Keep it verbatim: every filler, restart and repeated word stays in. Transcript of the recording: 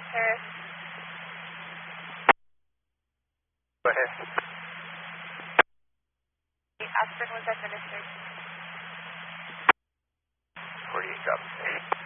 Harris. Go ahead. Aspirin was administered. forty-eight, drop eight.